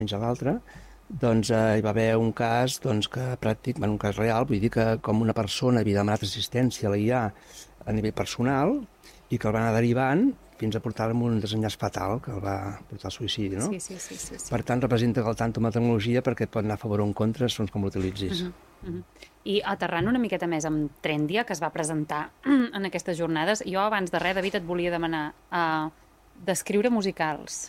a l'altre, doncs hi va haver un cas un cas real, vull dir que com una persona havia demanat assistència a la IA a nivell personal i que el va anar derivant fins a portar-lo amb un desenllaç fatal que el va portar al suïcidi, no? Sí. Per tant, representa que el tanto amb la tecnologia perquè et pot anar a favor o en contra segons com l'utilitzis. I aterrant una miqueta més amb Trendia, que es va presentar en aquestes jornades, jo abans de res, David, et volia demanar d'escriure musicals,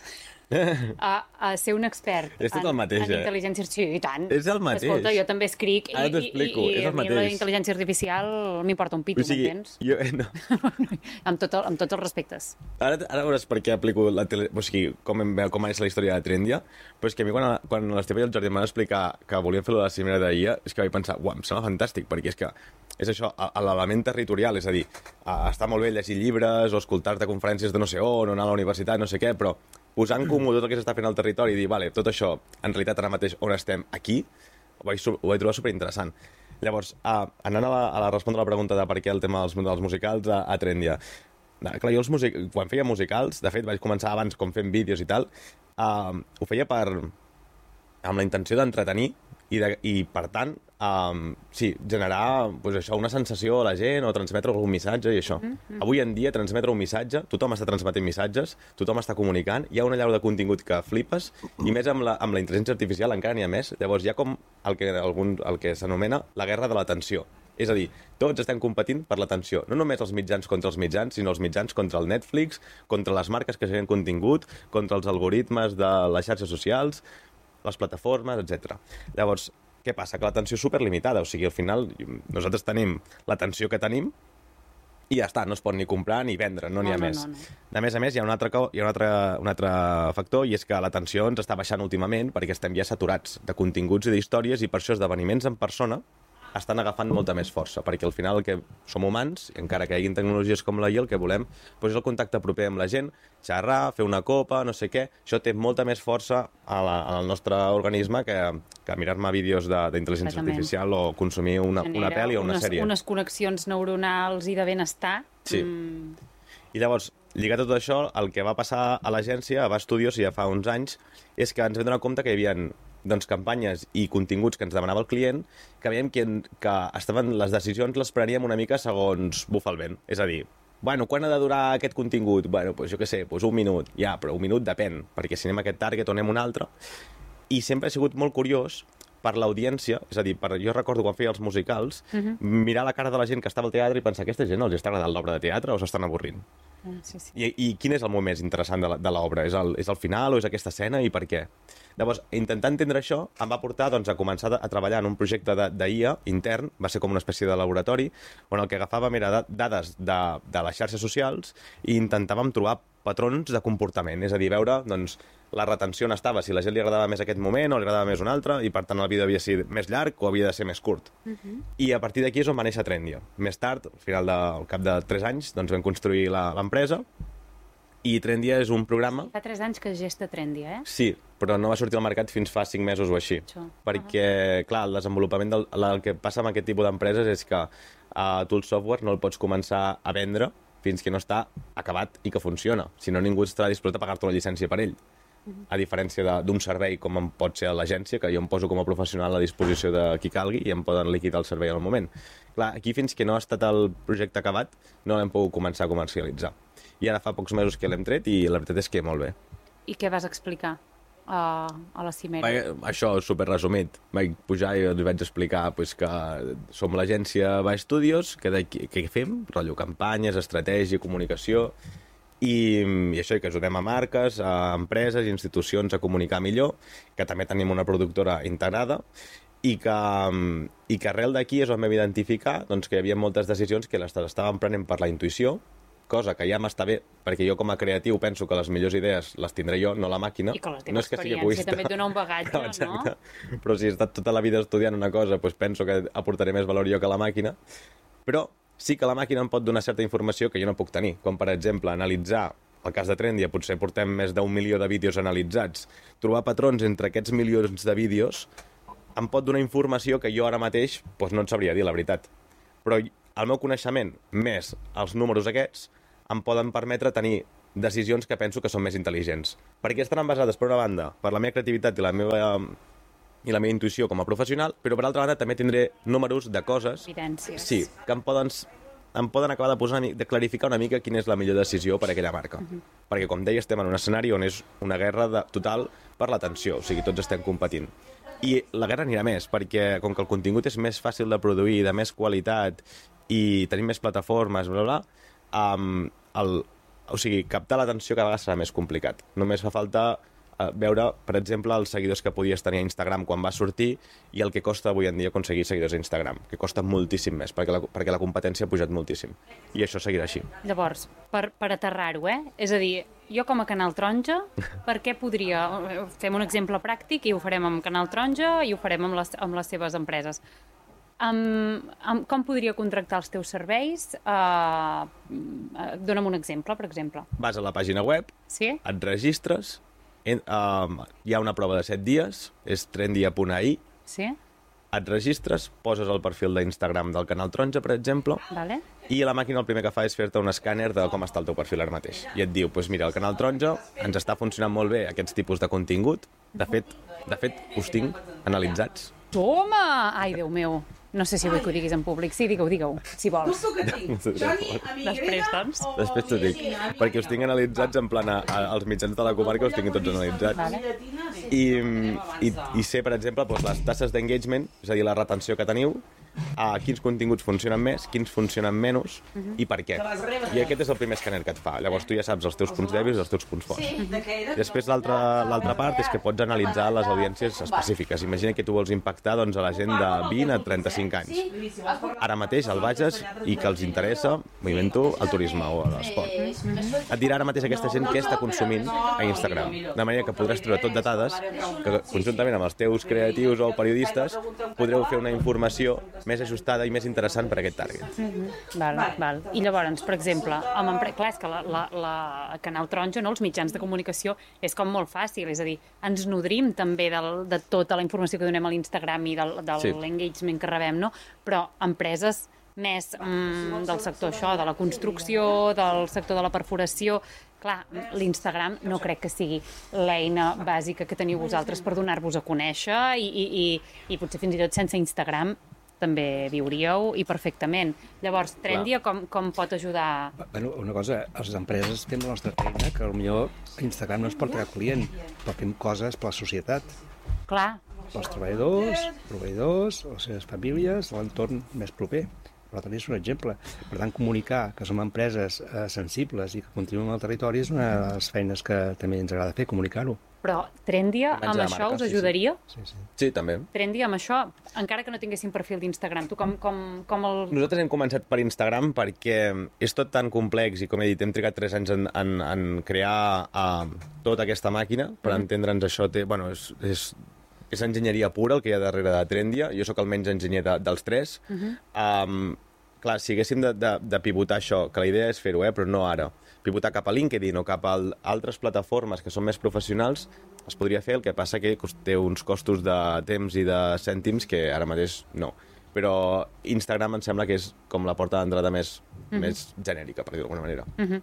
a ser un expert és tot el mateix, en intel·ligència artificial. Sí, i tant. És el mateix. Escolta, jo també escric Ara t'explico, és el a mi la mateix. intel·ligència artificial m'importa un pito, m'entens? No. amb tots els respectes. Ara veuràs per què aplico com és la història de Trendia, però és que a mi quan l'Esteve i el Jordi em van explicar que volien fer-lo de la cimera d'IA, és que vaig pensar, uau, em sembla fantàstic, perquè és que és això, l'element territorial, és a dir, està molt bé llegir llibres o escoltar-te conferències de no sé on, o anar a la universitat, no sé què, però posar en comú tot el que s'està fent al territori i dir, vale, tot això, en realitat ara mateix on estem, aquí, ho vaig trobar superinteressant. Llavors, anant a respondre a la pregunta de per què el tema dels musicals a Trendia. Clar, jo quan feia musicals, de fet vaig començar abans com fent vídeos i tal, ho feia amb la intenció d'entretenir i per tant, generar una sensació a la gent o transmetre algun missatge i això. Avui en dia, transmetre un missatge, tothom està transmetent missatges, tothom està comunicant, hi ha una llaura de contingut que flipes, i més amb la intel·ligència artificial encara n'hi ha més. Llavors hi ha com el que s'anomena la guerra de l'atenció. És a dir, tots estem competint per l'atenció. No només els mitjans contra els mitjans, sinó els mitjans contra el Netflix, contra les marques que generen contingut, contra els algoritmes de les xarxes socials, les plataformes, etc. Llavors, què passa? Que l'atenció és superlimitada, o sigui, al final nosaltres tenim l'atenció que tenim i ja està, no es pot ni comprar ni vendre, no n'hi ha més. A més, hi ha un altre factor, i és que l'atenció ens està baixant últimament perquè estem ja saturats de continguts i d'històries, i per això esdeveniments en persona estan agafant molta més força, perquè al final el que som humans, encara que hi hagi tecnologies com la IA, el que volem és el contacte proper amb la gent, xerrar, fer una copa, no sé què. Això té molta més força al nostre organisme que mirar-me vídeos d'intel·ligència artificial o consumir una pel·li o una sèrie. Unes connexions neuronals i de benestar. Sí. I llavors, lligat a tot això, el que va passar a l'agència, a VA Studios, ja fa uns anys, és que ens vam donar compte que hi havia campanyes i continguts que ens demanava el client, que veiem que les decisions les preníem una mica segons bufa el vent. És a dir, bueno, quan ha de durar aquest contingut? Bueno, jo què sé, un minut. Ja, però un minut depèn, perquè si anem a aquest target o anem a un altre. I sempre he sigut molt curiós per l'audiència, és a dir, jo recordo quan feia els musicals, mirar la cara de la gent que estava al teatre i pensar, aquesta gent els està agradant l'obra de teatre o s'estan avorrint? Sí. I quin és el moment més interessant de l'obra? És el final o és aquesta escena i per què? Llavors, intentar entendre això em va portar a començar a treballar en un projecte d'IA intern, va ser com una espècie de laboratori, on el que agafàvem era dades de les xarxes socials i intentàvem trobar patrons de comportament, és a dir, veure la retenció on estava, si la gent li agradava més aquest moment o li agradava més un altre, i per tant el vídeo havia de ser més llarg o havia de ser més curt. I a partir d'aquí és on va néixer Trendia. Més tard, al cap de 3 anys, vam construir l'empresa, i Trendia és un programa... Fa 3 anys que gesta Trendia, Sí, però no va sortir al mercat fins fa 5 mesos o així. Perquè, clar, el desenvolupament el que passa amb aquest tipus d'empreses és que tu el software no el pots començar a vendre fins que no està acabat i que funciona. Si no, ningú estarà disposat a pagar-te una llicència per ell. A diferència d'un servei com em pot ser l'agència, que jo em poso com a professional a disposició de qui calgui i em poden liquidar el servei al moment. Clar, aquí fins que no ha estat el projecte acabat no l'hem pogut començar a comercialitzar. I ara fa pocs mesos que l'hem tret i la veritat és que molt bé. I què vas explicar a la cimera? Això, superresumit. Vaig pujar i els vaig explicar que som l'agència VA Studios, que fem, rotllo campanyes, estratègia, comunicació, i això, que ajudem a marques, a empreses i institucions a comunicar millor, que també tenim una productora integrada, i que arrel d'aquí és on vam identificar que hi havia moltes decisions que les estàvem prenent per la intuïció, cosa que ja m'està bé, perquè jo com a creatiu penso que les millors idees les tindré jo, no la màquina. I que la teva experiència també et dona un bagatge, no? Però si he estat tota la vida estudiant una cosa, penso que aportaré més valor jo que la màquina. Però sí que la màquina em pot donar certa informació que jo no puc tenir, com per exemple analitzar, el cas de Trendia, potser portem més d'1 milió de vídeos analitzats, trobar patrons entre aquests milions de vídeos em pot donar informació que jo ara mateix no et sabria dir, la veritat. Però el meu coneixement, més els números aquests, em poden permetre tenir decisions que penso que són més intel·ligents. Perquè estaran basades, per una banda, per la meva creativitat i la meva intuïció com a professional, però per altra banda també tindré números de coses... Evidències. Sí, que em poden acabar de clarificar una mica quina és la millor decisió per a aquella marca. Perquè, com deia, estem en un escenari on és una guerra total per l'atenció, o sigui, tots estem competint. I la guerra anirà més, perquè com que el contingut és més fàcil de produir, de més qualitat, i tenim més plataformes, o sigui, captar l'atenció cada vegada serà més complicat. Només fa falta veure, per exemple, els seguidors que podies tenir a Instagram quan va sortir i el que costa avui en dia aconseguir seguidors a Instagram, que costa moltíssim més, perquè la competència ha pujat moltíssim. I això seguirà així. Llavors, per aterrar-ho, És a dir, jo com a Canal Taronja, per què podria... Fem un exemple pràctic i ho farem amb Canal Taronja i ho farem amb les seves empreses. Com podria contractar els teus serveis? Dóna'm un exemple, per exemple. Vas a la pàgina web, sí? Et registres, hi ha una prova de 7 dies, és trendia.ai, sí? Et registres, poses el perfil d'Instagram del Canal Taronja, per exemple, vale. I la màquina el primer que fa és fer-te un escàner de com està el teu perfil ara mateix. I et diu, doncs mira, el Canal Taronja ens està funcionant molt bé aquests tipus de contingut. De fet, us tinc analitzats. Toma! Ai, Déu meu. No sé si vull que ho diguis en públic. Sí, digue-ho, si vols. Després, doncs. Després t'ho dic. Perquè us tinc analitzats en plan als mitjans de la comarca, us tinc tots analitzats. Vale. I sé, per exemple, doncs, les tasses d'engagement, és a dir, la retenció que teniu, quins continguts funcionen més, quins funcionen menys i per què. I aquest és el primer escàner que et fa. Llavors tu ja saps els teus punts dèbils i els teus punts forts. Després l'altra part és que pots analitzar les audiències específiques. Imagina que tu vols impactar doncs, a la gent de 20 a 35 anys. Ara mateix al Bages i que els interessa, m'invento, el turisme o l'esport. Et dirà ara mateix aquesta gent què està consumint a Instagram. De manera que podràs treure tot de dades que conjuntament amb els teus creatius o periodistes podreu fer una informació més ajustada i més interessant per a aquest target. Val. I llavors, per exemple, clar, és que la Canal Taronja, no, els mitjans de comunicació, és com molt fàcil, és a dir, ens nodrim també de tota la informació que donem a l'Instagram i de l'engagement que rebem, no? Però empreses més del sector de la construcció, del sector de la perforació... Clar, l'Instagram no crec que sigui l'eina bàsica que teniu vosaltres per donar-vos a conèixer i potser fins i tot sense Instagram també viuríeu i perfectament. Llavors, Trendia com pot ajudar? Bueno, una cosa, les empreses fem la nostra feina, que potser Instagram no es porta cap client, però fem coses per la societat. Clar. Els treballadors, proveïdors, les seves famílies, l'entorn més proper. Però també és un exemple. Per tant, comunicar que som empreses sensibles i que continuem al territori és una de les feines que també ens agrada fer, comunicar-ho. Però Trendia amb això us ajudaria? Sí, també. Trendia amb això, encara que no tinguéssim perfil d'Instagram. Tu com el... Nosaltres hem començat per Instagram perquè és tot tan complex i, com he dit, hem trigat 3 anys en crear tota aquesta màquina per entendre'ns això. Bueno, és enginyeria pura el que hi ha darrere de Trendia. Jo sóc el menys enginyer dels 3. Clar, si haguéssim de pivotar això, que la idea és fer-ho, però no ara, pivotar cap a LinkedIn o cap a altres plataformes que són més professionals, es podria fer, el que passa que té uns costos de temps i de cèntims que ara mateix no. Però Instagram em sembla que és com la porta d'entrada més genèrica, per dir-ho d'alguna manera.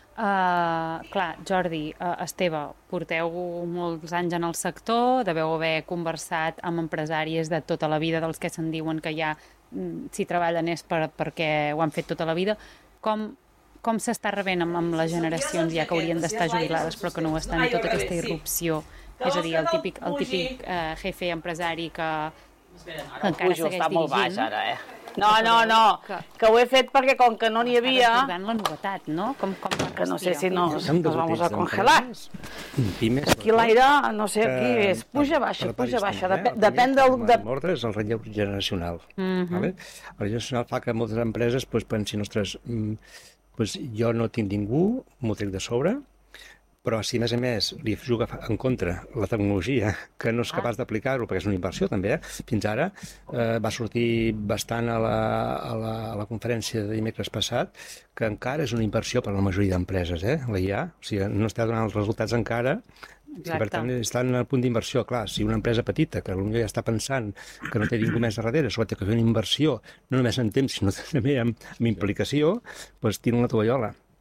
Clar, Jordi, Esteve, porteu molts anys en el sector, deveu haver conversat amb empresaris de tota la vida, dels que se'n diuen que ja s'hi treballen és perquè ho han fet tota la vida. Com s'està rebent amb les generacions ja que haurien d'estar jubilades però que no ho estan, tota aquesta irrupció? És a dir, el típic jefe empresari que encara segueix dirigint. Molt baix, ara, No, que ho he fet perquè com que no n'hi havia... Recordant la novetat, no? Com que no sé si nos vamos a congelar. Aquí l'aire, no sé, aquí és puja, baixa. Depèn del... L'ordre és el relleu generacional. El relleu generacional fa que moltes empreses pensin, ostres, jo no tinc ningú, m'ho trec de sobre, però si a més li juga en contra la tecnologia, que no és capaç d'aplicar-ho, perquè és una inversió també, fins ara va sortir bastant a la conferència de dimecres passat, que encara és una inversió per a la majoria d'empreses, la IA, o sigui, no està donant els resultats encara, i per tant estan al punt d'inversió. Clar, si una empresa petita, que potser ja està pensant que no té ningú més darrere, sobretot que fer una inversió, no només en temps, sinó també amb implicació, doncs tira una tovallola.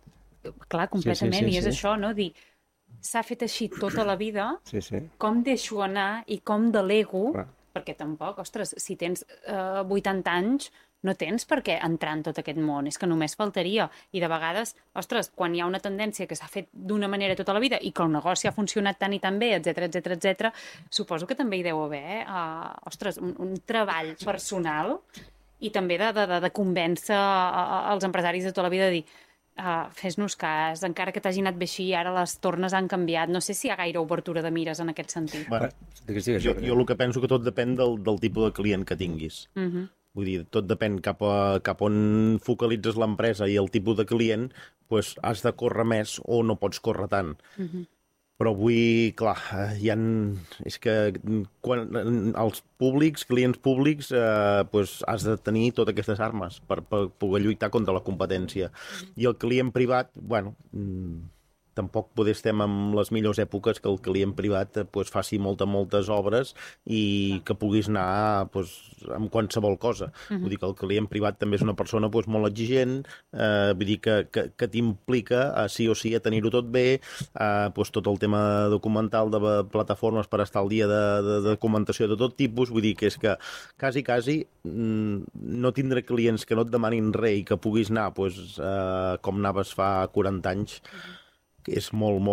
Clar, completament, Sí. i és això, no? Dir, s'ha fet així tota la vida, com deixo anar i com delego, perquè tampoc, ostres, si tens 80 anys, no tens per què entrar en tot aquest món, és que només faltaria. I de vegades, ostres, quan hi ha una tendència que s'ha fet d'una manera tota la vida i que el negoci ha funcionat tant i tan bé, etc, suposo que també hi deu haver, ostres, un treball personal i també de convèncer els empresaris de tota la vida de dir fes-nos cas, encara que t'hagi anat bé així, ara les tornes han canviat. No sé si hi ha gaire obertura de mires en aquest sentit. Bueno, jo el que penso que tot depèn del tipus de client que tinguis. Vull dir, tot depèn cap on focalitzes l'empresa i el tipus de client, doncs has de córrer més o no pots córrer tant. Però avui, clar, és que quan els públics, clients públics, doncs has de tenir totes aquestes armes per poder lluitar contra la competència. I el client privat, bueno, tampoc poder estem en les millors èpoques que el client privat faci moltes obres i que puguis anar amb qualsevol cosa. Vull dir que el client privat també és una persona molt exigent, vull dir que t'implica sí o sí a tenir-ho tot bé, tot el tema documental de plataformes per estar al dia de documentació de tot tipus, vull dir que és que quasi no tindré clients que no et demanin res i que puguis anar com anaves fa 40 anys, és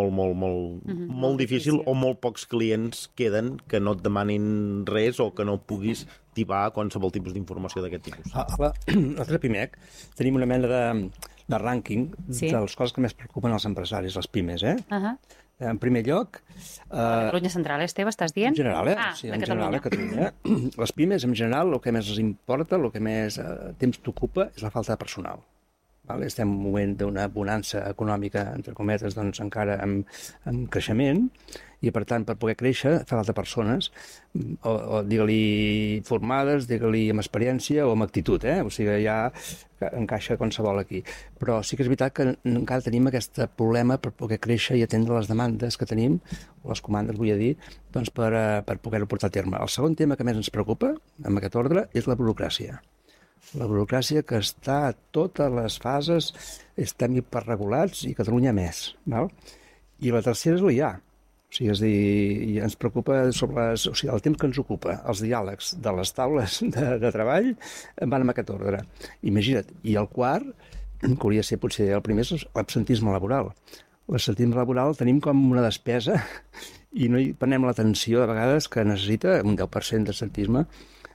molt difícil, o molt pocs clients queden que no et demanin res o que no puguis tibar qualsevol tipus d'informació d'aquest tipus. Nosaltres a PIMEC tenim una mena de rànquing de les coses que més preocupen els empresaris, les pimes, En primer lloc... Catalunya Central, Esteve, estàs dient? En general, sí, en general, a Catalunya. Les pimes, en general, el que més els importa, el que més temps t'ocupa, és la falta de personal. Estem en un moment d'una bonança econòmica, entre cometes, doncs encara en creixement, i per tant, per poder créixer, fa falta persones, o digue-li formades, digue-li amb experiència o amb actitud, O sigui, ja encaixa qualsevol aquí. Però sí que és veritat que encara tenim aquest problema per poder créixer i atendre les demandes que tenim, o les comandes, vull dir, doncs per poder-ho portar a terme. El segon tema que més ens preocupa, amb aquest ordre, és la burocràcia. La burocràcia que està a totes les fases, estem hiperregulats i Catalunya més. I la tercera és l'IA. O sigui, és dir, ens preocupa sobre el temps que ens ocupa, els diàlegs de les taules de treball van amb aquest ordre. Imagina't. I el quart, que hauria de ser potser el primer, és l'absentisme laboral. L'absentisme laboral tenim com una despesa i no hi prenem l'atenció de vegades que necessita un 10% d'absentisme.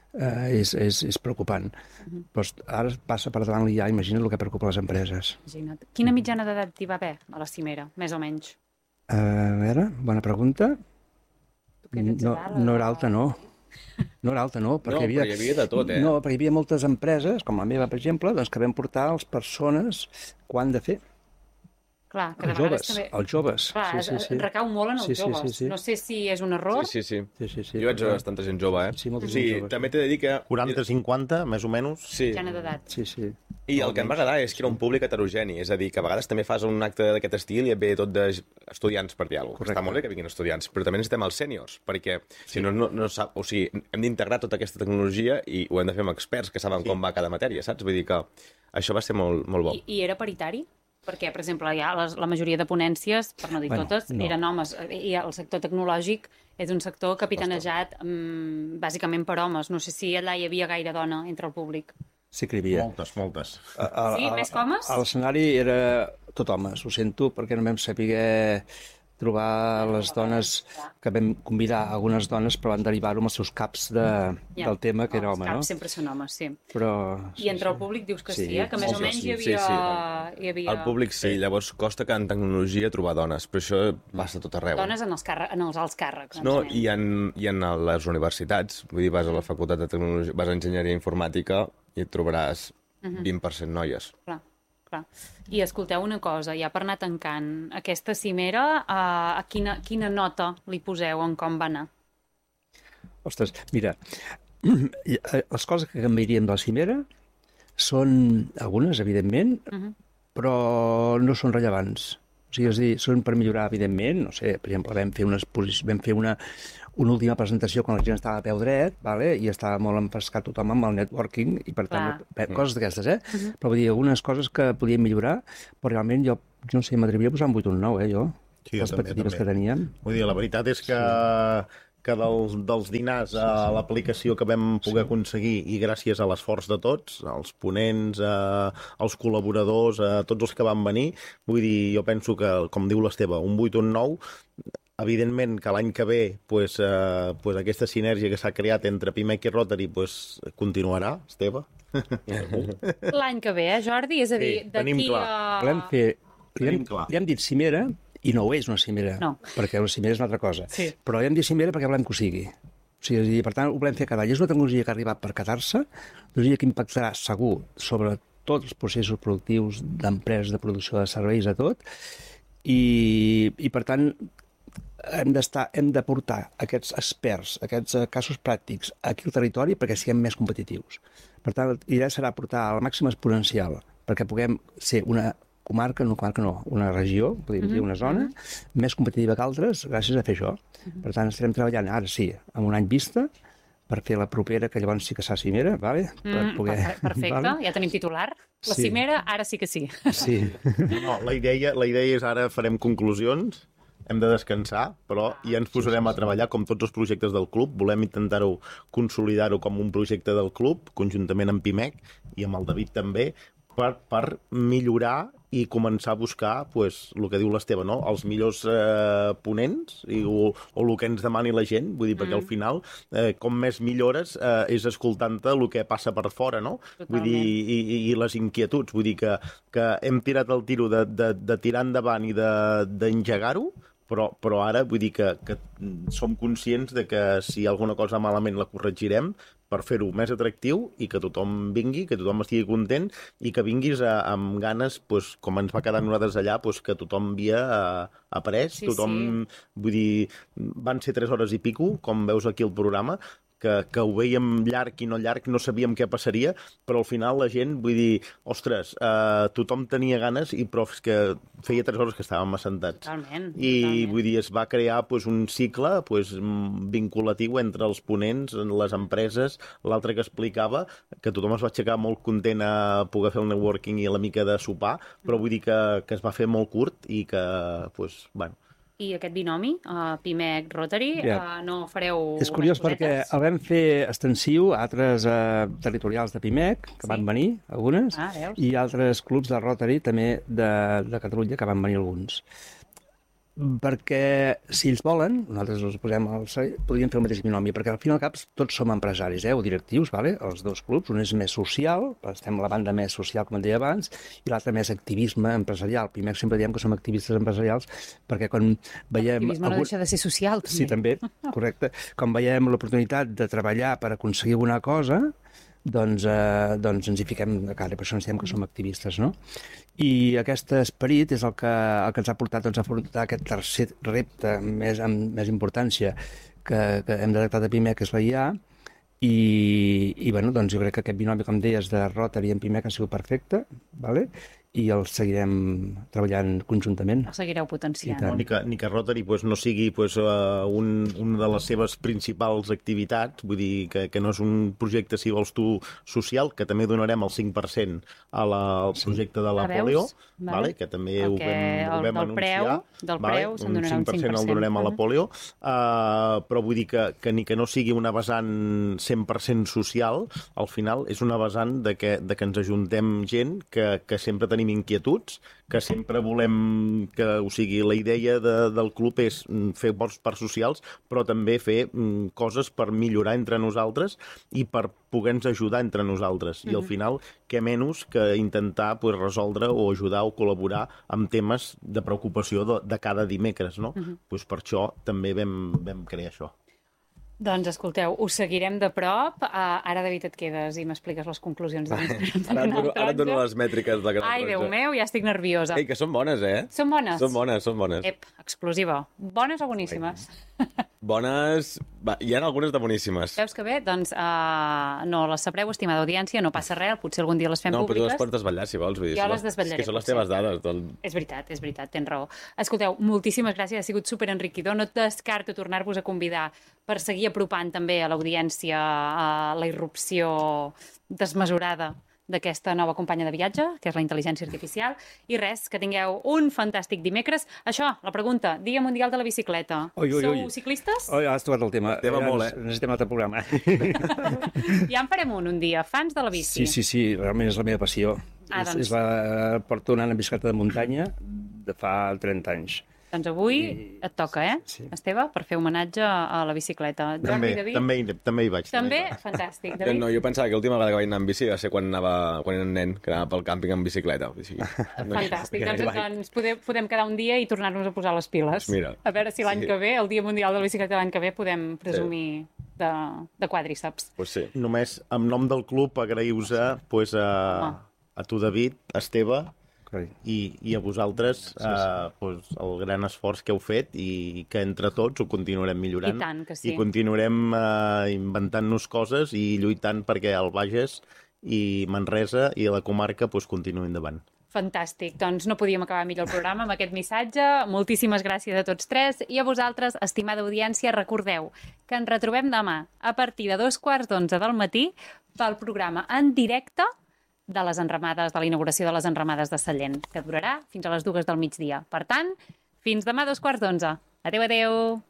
És preocupant. Però ara passa per davant l'IA, imagina't el que preocupa les empreses. Imagina't. Quina mitjana d'edat hi va haver a la cimera, més o menys? A veure, bona pregunta. No era alta, no. No era alta, no. Perquè hi havia de tot, No, perquè hi havia moltes empreses, com la meva, per exemple, doncs, que vam portar les persones quan de fer. Clar, que els joves, també... els joves. Clar, sí. Recau molt en els joves. Sí. No sé si és un error. Sí. Jo vaig veure bastanta gent jove, Sí, molta gent jove. També t'he de dir que... 40-50, més o menys. Sí. Mitjana d'edat. Sí. I el que em va agradar és que era un públic heterogeni, és a dir, que a vegades també fas un acte d'aquest estil i et ve tot d'estudiants, per dir alguna cosa. Està molt bé que vinguin estudiants, però també necessitem els sèniors, perquè si no sap... O sigui, hem d'integrar tota aquesta tecnologia i ho hem de fer amb experts que saben com va cada matèria, saps? Vull dir que això va ser molt bo. I era paritari? Perquè, per exemple, ja la majoria de ponències, per no dir totes, eren homes. I el sector tecnològic és un sector capitanejat bàsicament per homes. No sé si allà hi havia gaire dona entre el públic. Sí que hi havia. Moltes. Sí, més que homes? A l'escenari era tot homes, ho sento, perquè no vam saber trobar les dones, que vam convidar algunes dones, però van derivar-ho amb els seus caps del tema, que era home, no? Els caps sempre són homes, sí. Però... I entre el públic dius que sí, que més o menys hi havia... El públic sí, llavors costa que en tecnologia trobar dones, però això passa tot arreu. Dones en els alts càrrecs. No, i en les universitats, vull dir, vas a la facultat de tecnologia, vas a enginyeria informàtica i et trobaràs 20% noies. Clar. I escolteu una cosa, ja per anar tancant, aquesta cimera, a quina nota li poseu en com va anar? Ostres, mira, les coses que canviaríem de la cimera són algunes, evidentment, però no són rellevants. O sigui, és a dir, són per millorar, evidentment. No sé, per exemple, vam fer una última presentació quan la gent estava a peu dret, i estava molt enfrescat tothom amb el networking, i per tant, coses d'aquestes, Però vull dir, algunes coses que podien millorar, però realment jo Jo no sé, m'atreviria a posar un 8 o un 9, jo. Sí, jo les també, expectatives que teníem. Vull dir, la veritat és que dels dinars a l'aplicació que vam poder aconseguir i gràcies a l'esforç de tots, als ponents, als col·laboradors, a tots els que van venir, vull dir, jo penso que, com diu l'Esteve, un 8 o un 9, evidentment que l'any que ve aquesta sinergia que s'ha creat entre Pimec i Rotary continuarà, Esteve? L'any que ve, Jordi? És a dir, d'aquí a... Volem fer... Li hem dit cimera, i no ho és una cimera, perquè una cimera és una altra cosa. Sí. Però li hem dit cimera perquè volem que ho sigui. O sigui, per tant, ho volem fer cada any. És una tecnologia que ha arribat per quedar-se, una tecnologia que impactarà segur sobre tots els processos productius d'empreses, de producció de serveis, de tot, i per tant, hem de portar aquests experts, aquests casos pràctics aquí al territori perquè siguem més competitius. Per tant, l'idea serà portar al màxim exponencial perquè puguem ser una una regió, podríem dir una zona, més competitiva que altres gràcies a fer això. Per tant, estarem treballant ara sí, amb un any vista, per fer la propera, que llavors sí que serà cimera, vale? Perfecte, vale? Ja tenim titular. La cimera, ara sí que sí. Sí. No, la idea és ara farem conclusions, hem de descansar, però ja ens posarem a treballar com tots els projectes del club. Volem intentar-ho consolidar-ho com un projecte del club, conjuntament amb Pimec i amb el David també, per millorar i començar a buscar, el que diu l'Esteve, no? Els millors ponents o el que ens demani la gent, vull dir, perquè al final, com més millores, és escoltant-te el que passa per fora, no? Vull dir, i les inquietuds. Vull dir que hem tirat el tiro de tirar endavant i d'engegar-ho, però ara vull dir que som conscients de que si hi ha alguna cosa malament la corregirem per fer-ho més atractiu i que tothom vingui, que tothom estigui content i que vinguis amb ganes, com ens va quedar nosaltres allà, que tothom havia après, tothom, vull dir, van ser 3 hores i pico, com veus aquí el programa, que ho veiem llarg i no llarg, no sabíem què passaria, però al final la gent, vull dir, ostres, tothom tenia ganes, però és que feia 3 hores que estàvem assentats. Totalment. I vull dir, es va crear un cicle vinculatiu entre els ponents, les empreses, l'altre que explicava, que tothom es va aixecar molt content a poder fer el networking i la mica de sopar, però vull dir que es va fer molt curt i que, bueno... I aquest binomi, Pimec Rotary, no fareu... És curiós perquè el vam fer extensiu a altres territorials de Pimec, que van venir, algunes, i altres clubs de Rotary també de Catalunya, que van venir alguns. Perquè, si ells volen, nosaltres els posem al servei, podríem fer el mateix binomi, perquè al final al cap tots som empresaris, o directius, vale? Els dos clubs, un és més social, estem a la banda més social, com et deia abans, i l'altre més activisme empresarial. Primer sempre diem que som activistes empresarials, perquè quan veiem... L'activisme no deixa de ser social, també. Sí, també, correcte. Quan veiem l'oportunitat de treballar per aconseguir alguna cosa, doncs ens hi fiquem de cara, per això ens diem que som activistes, no? I aquest esperit és el que ens ha portat a afrontar aquest tercer repte amb més importància que hem detectat a Pimec, que és la IA, i bueno, doncs jo crec que aquest binomi, com deies, de Rotary en Pimec ha sigut perfecte, ¿vale? I el seguirem treballant conjuntament. El seguireu potenciant. No, ni que Rotary no sigui una de les seves principals activitats, vull dir que no és un projecte, si vols tu, social, que també donarem el 5% al projecte de la polio, vale? Que també ho vam anunciar. Del preu se'n donarà un 5%. El donarem a la polio, però vull dir que ni que no sigui una vessant 100% social, al final és una vessant de que ens ajuntem gent que sempre tenim inquietuds, que sempre volem que, o sigui, la idea del club és fer bons parts socials, però també fer coses per millorar entre nosaltres i per poder-nos ajudar entre nosaltres. I al final, què menys que intentar resoldre o ajudar o col·laborar amb temes de preocupació de cada dimecres, no? Per això també vam crear això. Doncs escolteu, us seguirem de prop. Ara, David, et quedes i m'expliques les conclusions de l'Instagram. Ara et dono les mètriques de Canal Taronja. Ai, Déu meu, ja estic nerviosa. Ei, que són bones, eh? Són bones? Són bones. Ep, exclusiva. Bones o boníssimes? Bones... Hi ha algunes de boníssimes. Veus que bé? Doncs no les sabreu, estimada audiència, no passa res, potser algun dia les fem públiques. No, però tu les pots desvetllar, si vols. Jo les desvetllaré. És que són les teves dades. És veritat, tens raó. Escolteu, moltíssimes gràcies, ha sigut superenriquidor. No descarto tornar-vos a convidar per seguir apropant també a l'audiència a la irrupció desmesurada d'aquesta nova companya de viatge, que és la intel·ligència artificial. I res, que tingueu un fantàstic dimecres. Això, la pregunta, Dia Mundial de la Bicicleta. Sou ciclistes? Has tocat el tema. Necessitem un altre programa. Ja en farem un dia, fans de la bici. Sí, realment és la meva passió. Porto anant en bicicleta de muntanya de fa 30 anys. Doncs avui et toca, Sí. Esteve, per fer homenatge a la bicicleta. Jordi, David? També hi vaig. També? Fantàstic. David? No, jo pensava que l'última vegada que vaig anar en bici va ser quan era un nen, que anava pel càmping en bicicleta. Fantàstic. Doncs podem quedar un dia i tornar-nos a posar les piles. Mira. A veure si l'any que ve, el Dia Mundial de la Bicicleta l'any que ve, podem presumir de quàdriceps. Pues sí. Només, en nom del club, agraïu-vos a tu, David, a Esteve, i a vosaltres el gran esforç que heu fet i que entre tots ho continuarem millorant. I tant que sí. I continuarem inventant-nos coses i lluitant perquè el Bages i Manresa i la comarca continuïn endavant. Fantàstic. Doncs no podíem acabar millor el programa amb aquest missatge. Moltíssimes gràcies a tots tres. I a vosaltres, estimada audiència, recordeu que ens retrobem demà a partir de 2:15 del matí pel programa en directe de les enramades, de la inauguració de les enramades de Sallent, que durarà fins a les 2 del migdia. Per tant, fins demà a 2:15. Adéu, adéu!